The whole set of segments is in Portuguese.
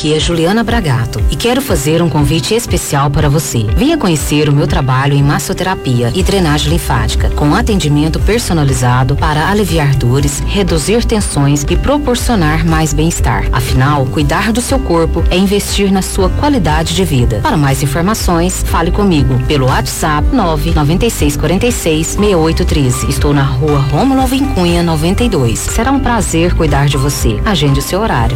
aqui é Juliana Bragato e quero fazer um convite especial para você. Venha conhecer o meu trabalho em massoterapia e drenagem linfática, com atendimento personalizado para aliviar dores, reduzir tensões e proporcionar mais bem-estar. Afinal, cuidar do seu corpo é investir na sua qualidade de vida. Para mais informações, fale comigo pelo WhatsApp 996466813. Estou na rua Rômulo Vincunha 92. Será um prazer cuidar de você. Agende o seu horário.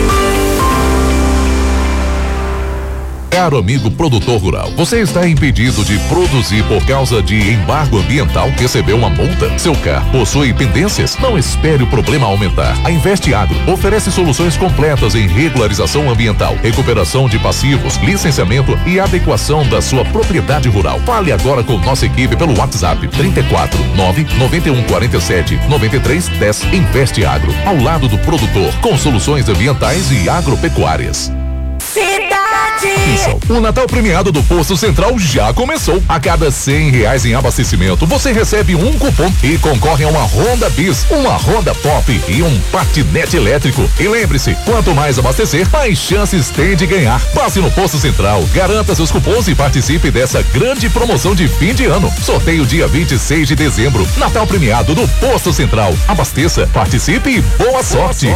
Caro amigo produtor rural, você está impedido de produzir por causa de embargo ambiental? Recebeu uma multa? Seu carro possui pendências? Não espere o problema aumentar. A Investe Agro oferece soluções completas em regularização ambiental, recuperação de passivos, licenciamento e adequação da sua propriedade rural. Fale agora com nossa equipe pelo WhatsApp 34 991 47 93 10. Investe Agro, ao lado do produtor, com soluções ambientais e agropecuárias. O Natal premiado do Posto Central já começou. A cada R$100 em abastecimento, você recebe um cupom e concorre a uma Honda Bis, uma Honda Pop e um patinete elétrico. E lembre-se, quanto mais abastecer, mais chances tem de ganhar. Passe no Posto Central, garanta seus cupons e participe dessa grande promoção de fim de ano. Sorteio dia 26 de dezembro. Natal premiado do Posto Central. Abasteça, participe e boa sorte.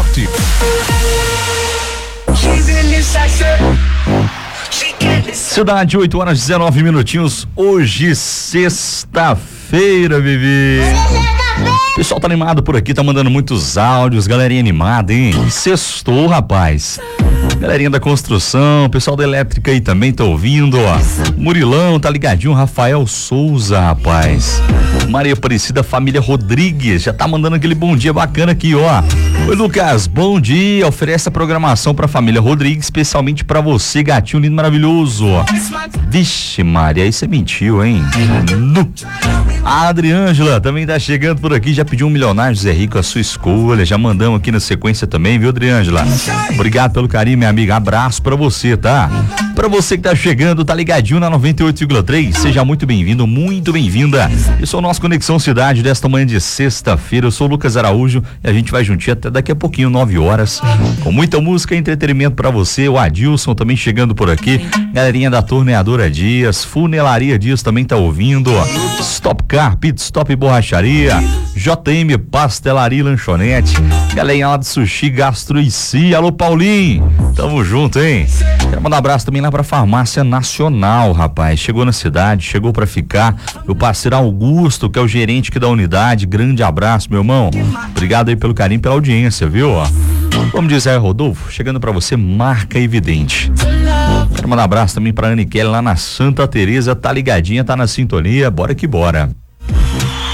Cidade, 8h19. Hoje, sexta-feira, bebê. O pessoal tá animado por aqui, tá mandando muitos áudios, galerinha animada, hein? Sextou, rapaz. Galerinha da construção, pessoal da elétrica aí também tá ouvindo, ó. Murilão, tá ligadinho, Rafael Souza, rapaz. Maria Aparecida, família Rodrigues, já tá mandando aquele bom dia bacana aqui, ó. Oi, Lucas, bom dia, oferece a programação pra família Rodrigues, especialmente pra você, gatinho lindo, maravilhoso, ó. Vixe, Maria, aí você mentiu, hein? A Adriângela também tá chegando por aqui, já pediu 1 milionário, Zé Rico, a sua escolha, já mandamos aqui na sequência também, viu, Adriângela? Obrigado pelo carinho, minha amiga, abraço pra você, tá? Pra você que tá chegando, tá ligadinho na 98,3, seja muito bem-vindo, muito bem-vinda. Esse é o nosso Conexão Cidade desta manhã de sexta-feira, eu sou o Lucas Araújo e a gente vai juntinho até daqui a pouquinho, 9 horas, com muita música e entretenimento pra você. O Adilson também chegando por aqui, galerinha da Torneadora Dias, Funelaria Dias também tá ouvindo, ó. Stop Car, Pit Stop Borracharia, JM Pastelaria e Lanchonete, galerinha lá do Sushi Gastro e Si. Alô, Paulinho, tamo junto, hein? Quero mandar um abraço também lá pra Farmácia Nacional, rapaz, chegou na cidade, chegou pra ficar, o parceiro Augusto, que é o gerente aqui da unidade, grande abraço, meu irmão, obrigado aí pelo carinho, pela audiência, viu? Ó, como diz aí, Rodolfo, chegando pra você, marca evidente. Quero mandar um abraço também pra Anne Kelly lá na Santa Teresa, tá ligadinha, tá na sintonia, bora que bora.